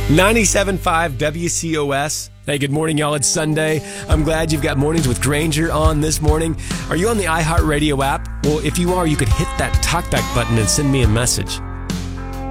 97.5 WCOS. Hey, good morning, y'all. It's Sunday. I'm glad you've got Mornings with Granger on this morning. Are you on the iHeartRadio app? Well, if you are, you could hit that talkback button and send me a message.